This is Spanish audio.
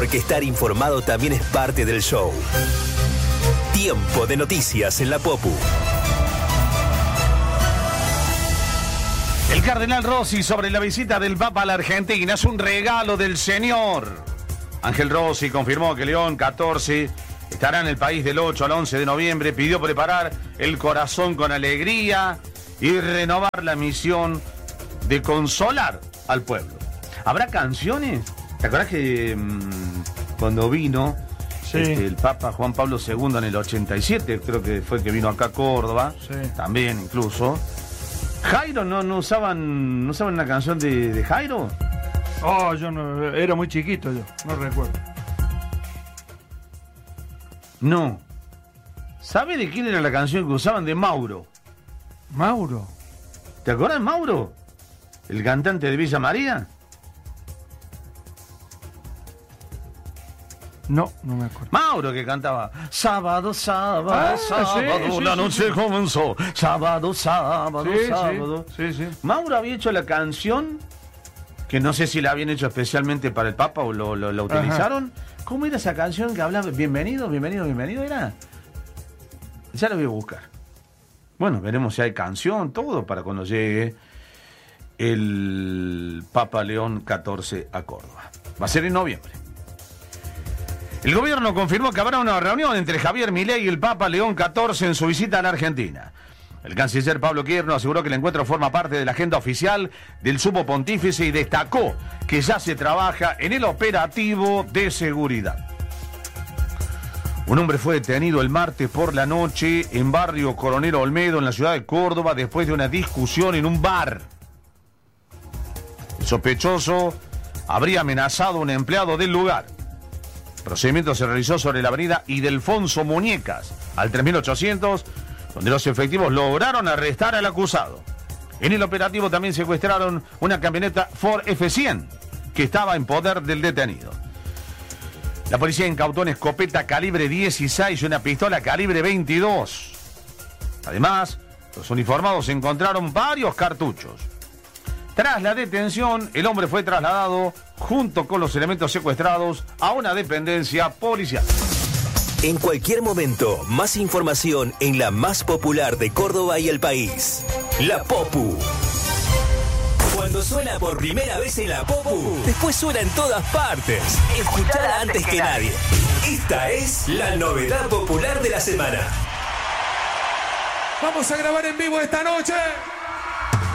porque estar informado también es parte del show. Tiempo de noticias en la Popu. El cardenal Rossi sobre la visita del Papa a la Argentina es un regalo del Señor. Ángel Rossi confirmó que León XIV estará en el país del 8 al 11 de noviembre. Pidió preparar el corazón con alegría y renovar la misión de consolar al pueblo. ¿Habrá canciones? ¿Te acuerdas que cuando vino el Papa Juan Pablo II en el 87, creo que fue que vino acá a Córdoba, también incluso, Jairo no usaban una canción de Jairo? Oh, yo no, era muy chiquito yo, no recuerdo. No. ¿Sabe de quién era la canción que usaban? De Mauro. ¿Mauro? ¿Te acuerdas de Mauro? ¿El cantante de Villa María? No me acuerdo. Mauro, que cantaba sábado, sábado, la noche comenzó. Sábado. Sí. Mauro había hecho la canción, que no sé si la habían hecho especialmente para el Papa o lo utilizaron. ¿Cómo era esa canción que hablaba? Bienvenido, ¿era? Ya la voy a buscar. Bueno, veremos si hay canción, todo, para cuando llegue el Papa León XIV a Córdoba. Va a ser en noviembre. El gobierno confirmó que habrá una reunión entre Javier Milei y el Papa León XIV en su visita a la Argentina. El canciller Pablo Quierno aseguró que el encuentro forma parte de la agenda oficial del sumo pontífice y destacó que ya se trabaja en el operativo de seguridad. Un hombre fue detenido el martes por la noche en barrio Coronel Olmedo, en la ciudad de Córdoba, después de una discusión en un bar. El sospechoso habría amenazado a un empleado del lugar. El procedimiento se realizó sobre la avenida Ildefonso Muñecas, al 3800, donde los efectivos lograron arrestar al acusado. En el operativo también secuestraron una camioneta Ford F100 que estaba en poder del detenido. La policía incautó una escopeta calibre 16 y una pistola calibre 22. Además, los uniformados encontraron varios cartuchos. Tras la detención, el hombre fue trasladado junto con los elementos secuestrados a una dependencia policial. En cualquier momento, más información en la más popular de Córdoba y el país. La Popu. Cuando suena por primera vez en la Popu, después suena en todas partes. Escuchala antes que nadie. Esta es la novedad popular de la semana. Vamos a grabar en vivo esta noche.